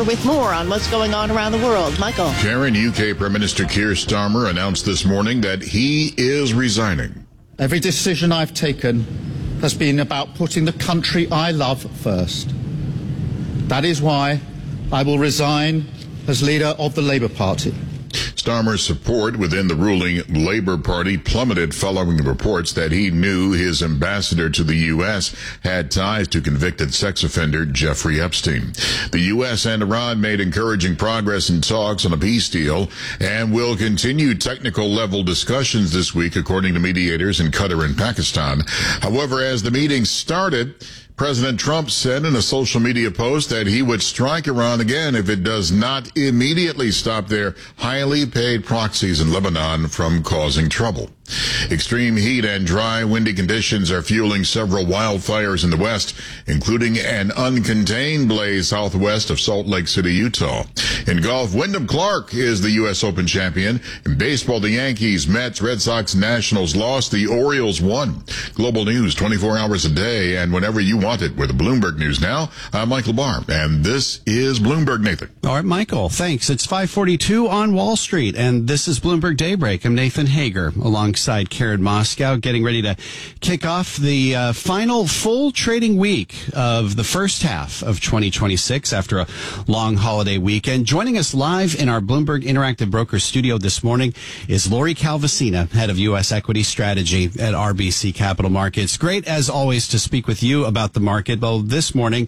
Starmer with more on what's going on around the world. Michael. Karen, UK Prime Minister Keir Starmer announced this morning that he is resigning. Every decision I've taken has been about putting the country I love first. That is why I will resign as leader of the Labour Party. Starmer's support within the ruling Labour Party plummeted following reports that he knew his ambassador to the U.S. had ties to convicted sex offender Jeffrey Epstein. The U.S. and Iran made encouraging progress in talks on a peace deal and will continue technical level discussions this week, according to mediators in Qatar and Pakistan. However, as the meeting started, President Trump said in a social media post that he would strike Iran again if it does not immediately stop their highly paid proxies in Lebanon from causing trouble. Extreme heat and dry, windy conditions are fueling several wildfires in the west, including an uncontained blaze southwest of Salt Lake City, Utah. In golf, Wyndham Clark is the U.S. Open champion. In baseball, the Yankees, Mets, Red Sox, Nationals lost. The Orioles won. Global news 24 hours a day and whenever you want it. With the Bloomberg News now, I'm Michael Barr, and this is Bloomberg. Nathan. All right, Michael, thanks. It's 5:42 on Wall Street, and this is Bloomberg Daybreak. I'm Nathan Hager, alongside Karen Moscow, getting ready to kick off the final full trading week of the first half of 2026 after a long holiday weekend. Joining us live in our Bloomberg Interactive Brokers studio this morning is Lori Calvasina, head of U.S. Equity Strategy at RBC Capital Markets. Great, as always, to speak with you about the market. Well, this morning,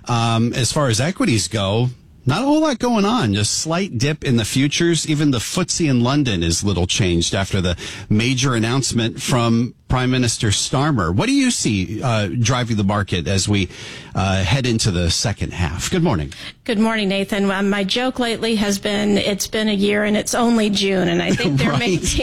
as far as equities go, not a whole lot going on. Just slight dip in the futures. Even the FTSE in London is little changed after the major announcement from Prime Minister Starmer. What do you see driving the market as we head into the second half? Good morning. Good morning, Nathan. My joke lately has been, it's been a year and it's only June, and I think there may be,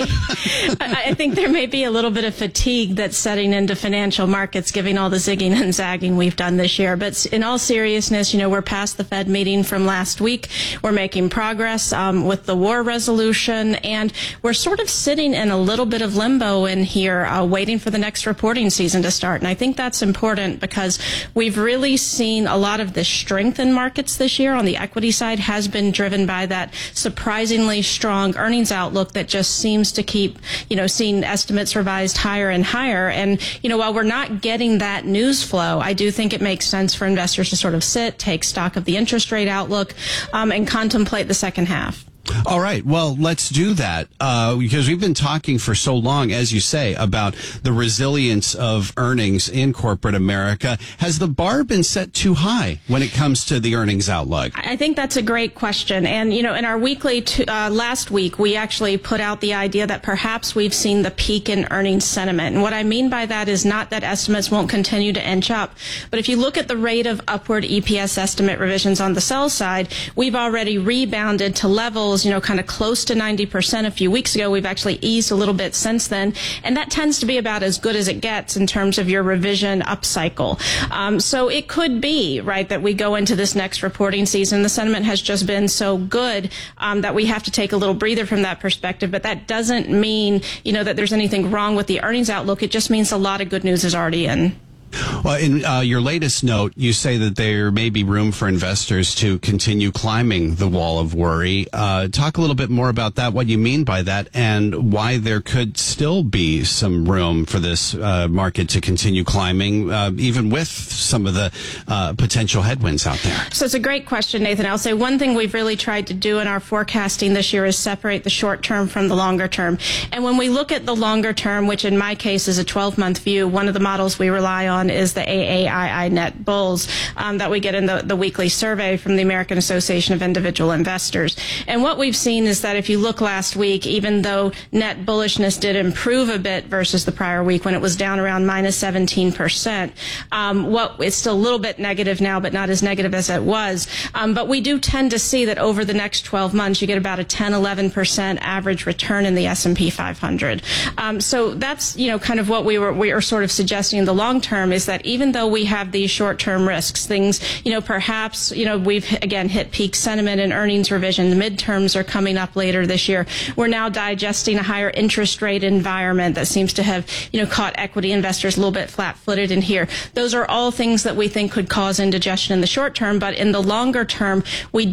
I think there may be a little bit of fatigue that's setting into financial markets, given all the zigging and zagging we've done this year. But in all seriousness, we're past the Fed meeting from last week. We're making progress with the war resolution, and we're sort of sitting in a little bit of limbo in here, waiting for the next reporting season to start. And I think that's important because we've really seen a lot of the strength in markets this year on the equity side has been driven by that surprisingly strong earnings outlook that just seems to keep, seeing estimates revised higher and higher. And, while we're not getting that news flow, I do think it makes sense for investors to sort of sit, take stock of the interest rate outlook, and contemplate the second half. All right. Well, let's do that because we've been talking for so long, as you say, about the resilience of earnings in corporate America. Has the bar been set too high when it comes to the earnings outlook? I think that's a great question. And, in our weekly last week, we actually put out the idea that perhaps we've seen the peak in earnings sentiment. And what I mean by that is not that estimates won't continue to inch up, but if you look at the rate of upward EPS estimate revisions on the sell side, we've already rebounded to levels kind of close to 90% a few weeks ago. We've actually eased a little bit since then. And that tends to be about as good as it gets in terms of your revision upcycle. So it could be, right, that we go into this next reporting season. The sentiment has just been so good that we have to take a little breather from that perspective. But that doesn't mean, that there's anything wrong with the earnings outlook. It just means a lot of good news is already in. Well, in your latest note, you say that there may be room for investors to continue climbing the wall of worry. Talk a little bit more about that, what you mean by that, and why there could still be some room for this market to continue climbing, even with some of the potential headwinds out there. So it's a great question, Nathan. I'll say one thing we've really tried to do in our forecasting this year is separate the short term from the longer term. And when we look at the longer term, which in my case is a 12-month view, one of the models we rely on is the AAII net bulls that we get in the weekly survey from the American Association of Individual Investors. And what we've seen is that if you look last week, even though net bullishness did improve a bit versus the prior week when it was down around minus 17%, it's still a little bit negative now, but not as negative as it was. But we do tend to see that over the next 12 months, you get about a 10-11% average return in the S&P 500. So that's, kind of what we are sort of suggesting in the long term is that even though we have these short-term risks, things, perhaps, we've again hit peak sentiment and earnings revision. The midterms are coming up later this year. We're now digesting a higher interest rate environment that seems to have, caught equity investors a little bit flat-footed in here. Those are all things that we think could cause indigestion in the short term, but in the longer term, we